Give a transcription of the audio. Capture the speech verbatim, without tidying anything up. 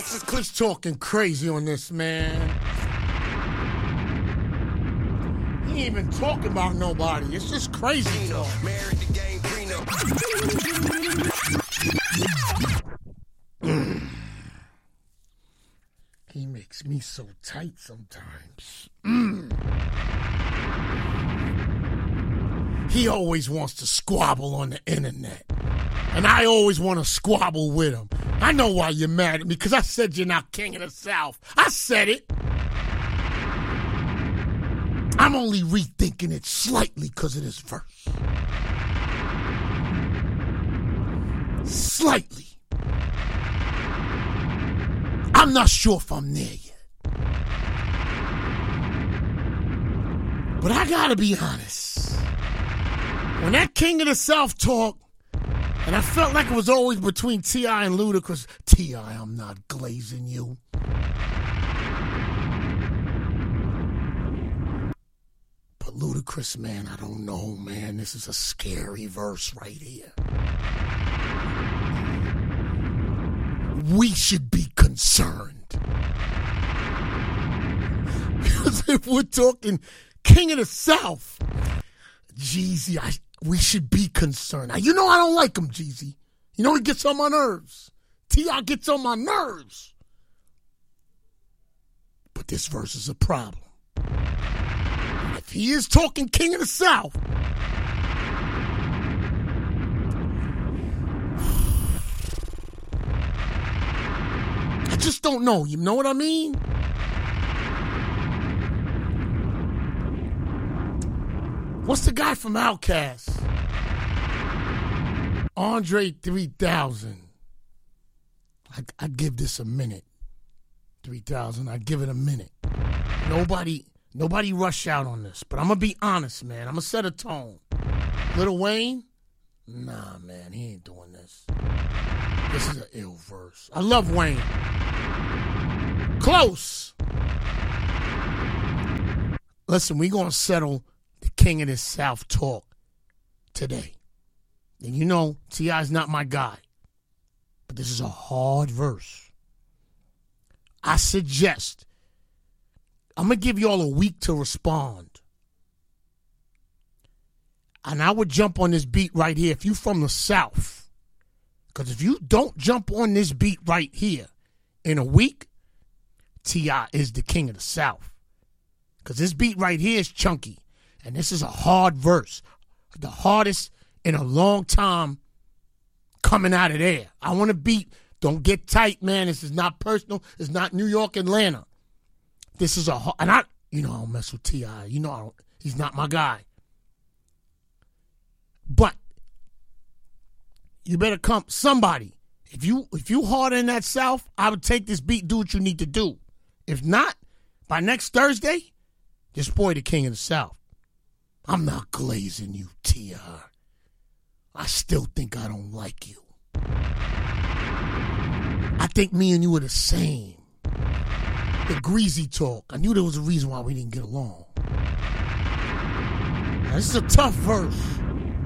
This is Chris talking crazy on this, man. He ain't even talking about nobody. It's just crazy talk. Mm. He makes me so tight sometimes. Mm. He always wants to squabble on the internet. And I always want to squabble with him. I know why you're mad at me, because I said you're not king of the South. I said it. I'm only rethinking it slightly because of this verse. Slightly. I'm not sure if I'm there yet. But I gotta be honest. When that King of the South talk, and I felt like it was always between T I and Ludacris. T I, I'm not glazing you. But Ludacris, man, I don't know, man. This is a scary verse right here. We should be concerned. Because if we're talking King of the South, Jeezy, I, we should be concerned. Now, you know I don't like him, Jeezy. You know he gets on my nerves. T I gets on my nerves. But this verse is a problem. If he is talking King of the South, I just don't know. You know what I mean? What's the guy from Outkast? Andre three thousand. I, I'd give this a minute. three thousand, I'd give it a minute. Nobody, nobody rush out on this, but I'm going to be honest, man. I'm going to set a tone. Lil Wayne? Nah, man, he ain't doing this. This is an ill verse. I love Wayne. Close. Listen, we going to settle the King of the South talk today. And you know, T I's not my guy. But this is a hard verse. I suggest, I'm going to give y'all a week to respond. And I would jump on this beat right here if you from the South. Because if you don't jump on this beat right here in a week, T I is the King of the South. Because this beat right here is chunky. And this is a hard verse. The hardest in a long time coming out of there. I want to beat. Don't get tight, man. This is not personal. It's not New York, Atlanta. This is a hard. And I, you know, I don't mess with T I. You know, I don't, he's not my guy. But you better come, somebody. If you if you hard in that South, I would take this beat, do what you need to do. If not, by next Thursday, this boy the King of the South. I'm not glazing you, T I. I still think I don't like you. I think me and you are the same. The greasy talk. I knew there was a reason why we didn't get along. Now, this is a tough verse.